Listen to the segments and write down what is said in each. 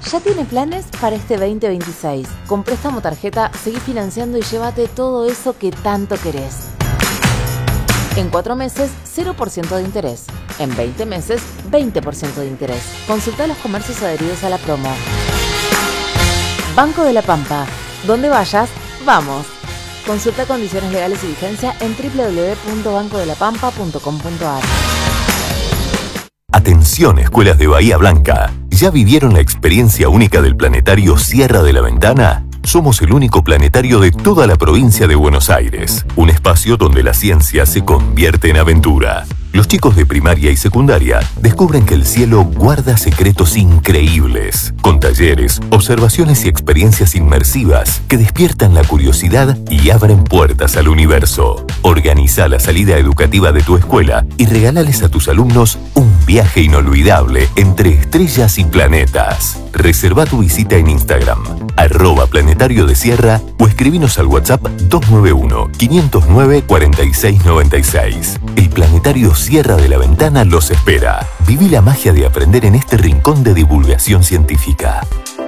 ya tiene planes para este 2026. Con préstamo tarjeta, seguí financiando y llévate todo eso que tanto querés. En 4 meses, 0% de interés. En 20 meses, 20% de interés. Consulta los comercios adheridos a la promo. Banco de la Pampa. Donde vayas, vamos. Consulta condiciones legales y vigencia en www.bancodelapampa.com.ar. Atención, escuelas de Bahía Blanca. ¿Ya vivieron la experiencia única del planetario Sierra de la Ventana? Somos el único planetario de toda la provincia de Buenos Aires. Un espacio donde la ciencia se convierte en aventura. Los chicos de primaria y secundaria descubren que el cielo guarda secretos increíbles, con talleres, observaciones y experiencias inmersivas que despiertan la curiosidad y abren puertas al universo. Organiza la salida educativa de tu escuela y regálales a tus alumnos un viaje inolvidable entre estrellas y planetas. Reserva tu visita en Instagram, @Planetario de Sierra, o escribinos al WhatsApp 291-509-4696. El Planetario Sierra de la Ventana los espera. Viví la magia de aprender en este rincón de divulgación científica.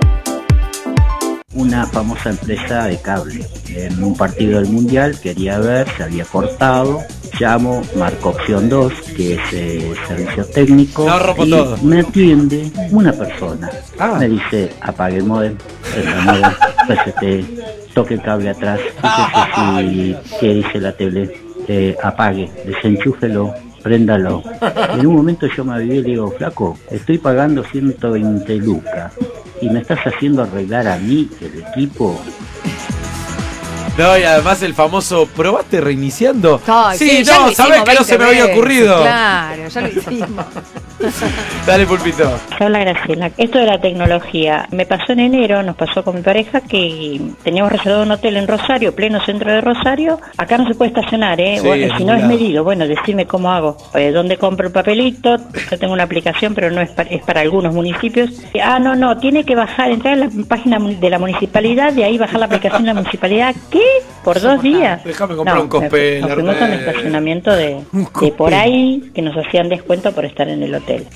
Una famosa empresa de cable. En un partido del Mundial quería ver, se había cortado. Llamo, marco opción 2, que es servicio técnico, y todo. Me atiende una persona. Me dice, apague el modem, PCT, toque el cable atrás, dice, ¿qué dice la tele? Apague, desenchúfelo, préndalo. En un momento yo me avivé y le digo, flaco, estoy pagando 120 lucas y me estás haciendo arreglar a mí el equipo. No, y además el famoso, ¿probaste reiniciando? Ay, sí, no, no, sabés que no se me había ocurrido. Claro, ya lo hicimos. Dale, Pulpito. Hola, Graciela. Esto de la tecnología, me pasó en enero, nos pasó con mi pareja que teníamos reservado un hotel en Rosario, pleno centro de Rosario. Acá no se puede estacionar, ¿eh? Sí, Bueno, si no es medido, bueno, decime cómo hago. ¿Dónde compro el papelito? Yo tengo una aplicación, pero no es para algunos municipios. No, tiene que bajar, entrar en la página de la municipalidad, de ahí bajar la aplicación de la municipalidad. ¿Qué? ¿Por 2 días? Déjame comprar un cospel. Nos fuimos con estacionamiento de por ahí, que nos hacían descuento por estar en el hotel.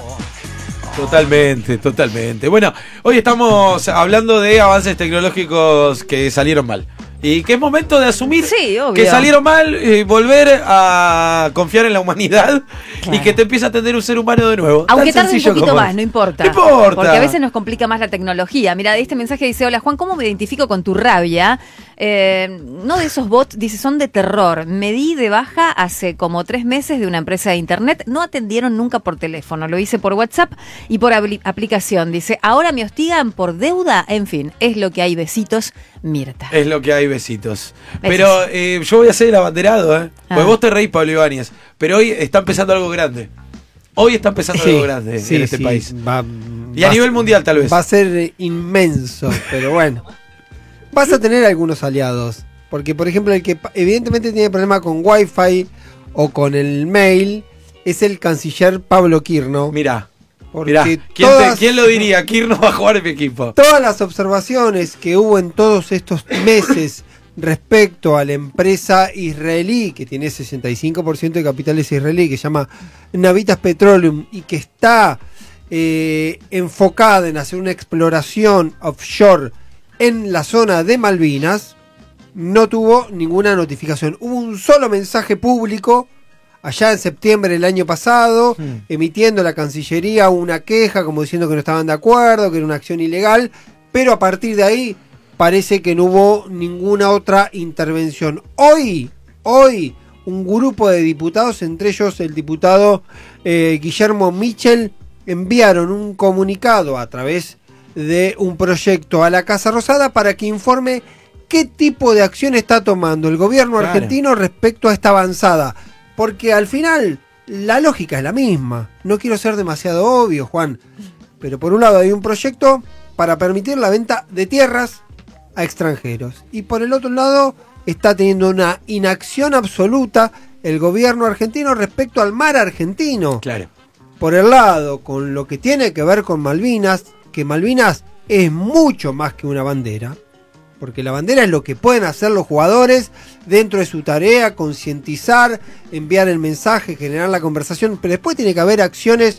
Totalmente. Bueno, hoy estamos hablando de avances tecnológicos que salieron mal. Y que es momento de asumir que salieron mal, volver a confiar en la humanidad, claro, y que te empiece a atender un ser humano de nuevo. Aunque tarde un poquito más, no importa. Porque a veces nos complica más la tecnología. Mira, este mensaje dice, hola Juan, ¿cómo me identifico con tu rabia? No de esos bots, dice, son de terror. Me di de baja hace como 3 meses de una empresa de internet, no atendieron nunca por teléfono, lo hice por WhatsApp y por aplicación. Dice, ahora me hostigan por deuda, en fin, es lo que hay, besitos, Mirta. Es lo que hay, besitos. Pero yo voy a ser el abanderado, Pues vos te reís, Pablo Ibáñez, pero hoy está empezando algo grande. Algo grande en este país. Y a nivel mundial tal vez. Va a ser inmenso, pero bueno. Vas a tener algunos aliados. Porque, por ejemplo, el que evidentemente tiene problema con Wi-Fi o con el mail es el canciller Pablo Kirno. Mirá. Porque ¿quién lo diría? Kirno va a jugar en mi equipo. Todas las observaciones que hubo en todos estos meses respecto a la empresa israelí, que tiene 65% de capitales israelí, que se llama Navitas Petroleum y que está enfocada en hacer una exploración offshore en la zona de Malvinas, no tuvo ninguna notificación. Hubo un solo mensaje público allá en septiembre del año pasado, emitiendo la Cancillería una queja como diciendo que no estaban de acuerdo, que era una acción ilegal, pero a partir de ahí parece que no hubo ninguna otra intervención. Hoy, un grupo de diputados, entre ellos el diputado Guillermo Michel, enviaron un comunicado a través de un proyecto a la Casa Rosada para que informe qué tipo de acción está tomando el gobierno argentino respecto a esta avanzada. Porque al final la lógica es la misma. No quiero ser demasiado obvio, Juan, pero por un lado hay un proyecto para permitir la venta de tierras a extranjeros. Y por el otro lado está teniendo una inacción absoluta el gobierno argentino respecto al mar argentino. Claro. Por el lado, con lo que tiene que ver con Malvinas, que Malvinas es mucho más que una bandera, porque la bandera es lo que pueden hacer los jugadores dentro de su tarea, concientizar, enviar el mensaje, generar la conversación, pero después tiene que haber acciones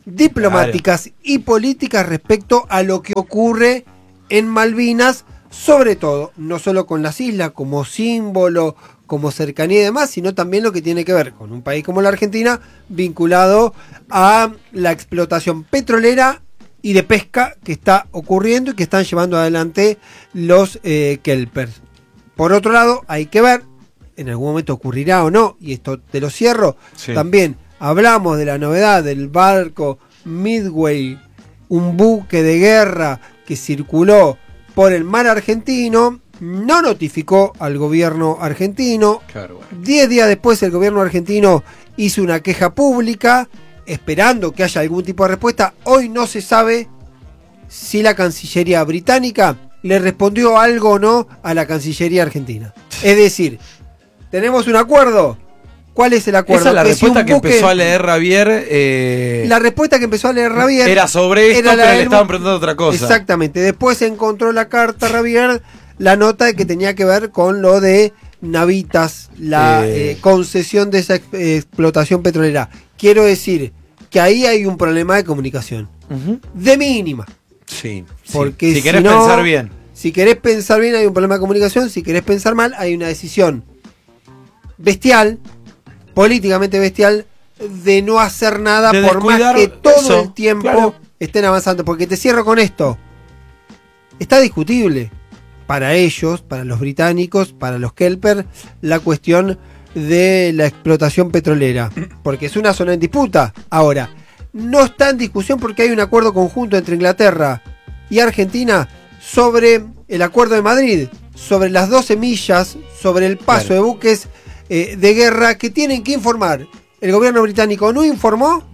diplomáticas y políticas respecto a lo que ocurre en Malvinas, sobre todo, no solo con las islas como símbolo, como cercanía y demás, sino también lo que tiene que ver con un país como la Argentina, vinculado a la explotación petrolera y de pesca que está ocurriendo y que están llevando adelante los kelpers. Por otro lado, hay que ver, en algún momento ocurrirá o no, y esto te lo cierro, también hablamos de la novedad del barco Midway, un buque de guerra que circuló por el mar argentino, no notificó al gobierno argentino. 10 días después el gobierno argentino hizo una queja pública, esperando que haya algún tipo de respuesta. Hoy no se sabe si la Cancillería británica le respondió algo o no a la Cancillería argentina. Es decir, tenemos un acuerdo. ¿Cuál es el acuerdo? Esa es la respuesta que empezó a leer Javier. La respuesta que empezó a leer Javier era sobre esto, pero le estaban preguntando otra cosa. Exactamente. Después encontró la carta Javier, la nota de que tenía que ver con lo de Navitas, la concesión de esa explotación petrolera. Quiero decir que ahí hay un problema de comunicación. De mínima. Sí. Porque si querés pensar bien. Si querés pensar bien hay un problema de comunicación. Si querés pensar mal hay una decisión bestial, políticamente bestial, de no hacer nada por más que todo el tiempo estén avanzando. Porque te cierro con esto. Está discutible para ellos, para los británicos, para los kelpers, la cuestión de la explotación petrolera, porque es una zona en disputa. Ahora, no está en discusión porque hay un acuerdo conjunto entre Inglaterra y Argentina sobre el acuerdo de Madrid, sobre las 12 millas, sobre el paso de buques de guerra que tienen que informar. El gobierno británico no informó,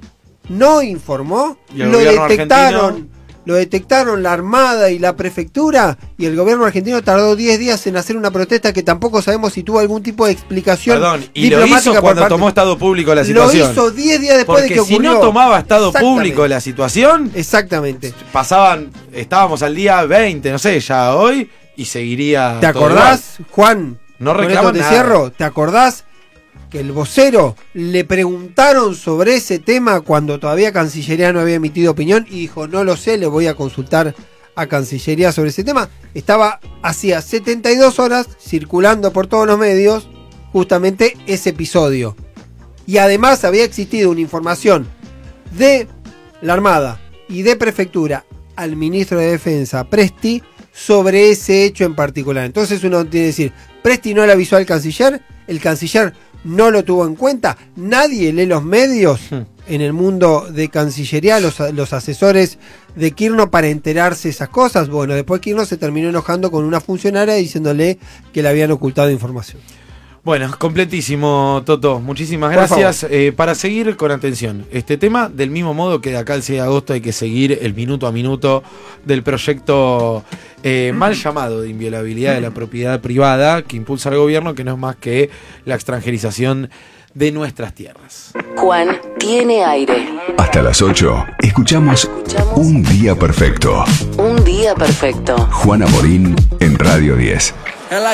lo detectaron la Armada y la Prefectura, y el gobierno argentino tardó 10 días en hacer una protesta que tampoco sabemos si tuvo algún tipo de explicación. Y lo hizo cuando tomó estado público la situación. Lo hizo 10 días después de que ocurrió. Porque si no tomaba estado público la situación, estábamos al día 20, no sé, ya hoy, y seguiría. ¿Te acordás, Juan? No reclaman nada. ¿Te acordás que el vocero le preguntaron sobre ese tema cuando todavía Cancillería no había emitido opinión y dijo, no lo sé, le voy a consultar a Cancillería sobre ese tema? Estaba hacía 72 horas circulando por todos los medios justamente ese episodio. Y además había existido una información de la Armada y de Prefectura al ministro de Defensa, Presti, sobre ese hecho en particular. Entonces uno tiene que decir, Presti no le avisó al canciller, el canciller no lo tuvo en cuenta, nadie lee los medios en el mundo de Cancillería, los asesores de Kirchner para enterarse de esas cosas. Bueno, después Kirchner se terminó enojando con una funcionaria diciéndole que le habían ocultado información. Bueno, completísimo, Toto. Muchísimas gracias. Para seguir con atención este tema, del mismo modo que de acá al 6 de agosto hay que seguir el minuto a minuto del proyecto mal llamado de inviolabilidad de la propiedad privada que impulsa el gobierno, que no es más que la extranjerización de nuestras tierras. Juan tiene aire. Hasta las 8, escuchamos Un Día Perfecto. Un Día Perfecto. Juana Morín en Radio 10.